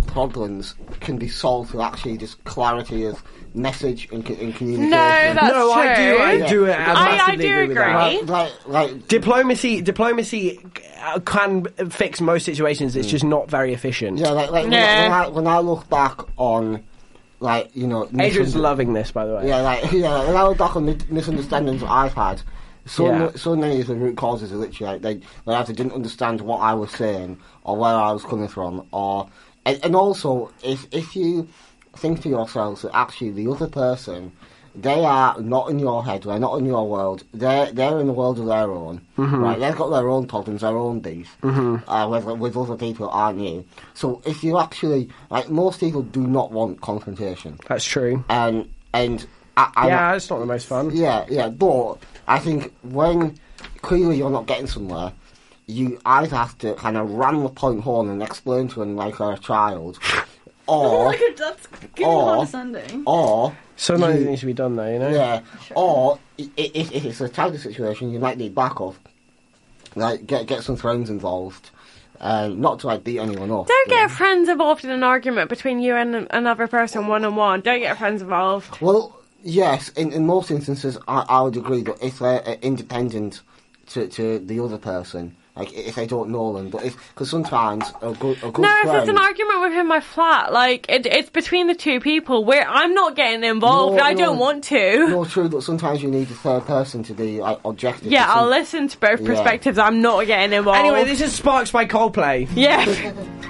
problems can be solved through actually just clarity of message and communication. No, that's true. I do it. I do agree with that. agree. Like Diplomacy can fix most situations. It's just not very efficient. Yeah, when I look back on, like, you know... Adrian's loving this, by the way. Yeah, when I look back on the misunderstandings I've had, so many of the root causes are literally, like, they either didn't understand what I was saying, or where I was coming from, or... And also, if you think to yourselves that actually the other person... They are not in your head. They're not in your world. They're in a world of their own. Right? They've got their own problems, their own beef with other people that aren't you. So if you actually, like, most people do not want confrontation. That's true. And it's not the most fun. Yeah. But I think when clearly you're not getting somewhere, you either have to kind of ram the point home and explain to them like they're a child, or that's giving condescending. Or sometimes it needs to be done, though, you know? Yeah. Sure. Or, if it's a childish situation, you might need backup. Like, get some friends involved. Not to, like, beat anyone up. Don't get friends involved in an argument between you and another person one-on-one. Don't get friends involved. Well, yes, in most instances, I would agree that if they're independent to the other person... Like, if they don't know them, but because sometimes a good no, friend... if it's an argument within my flat, like, it's between the two people, where I'm not getting involved, I don't want to. No, true, but sometimes you need a third person to be, like, objective. Yeah, I'll listen to both perspectives, I'm not getting involved. Anyway, this is Sparks by Coldplay. Yeah.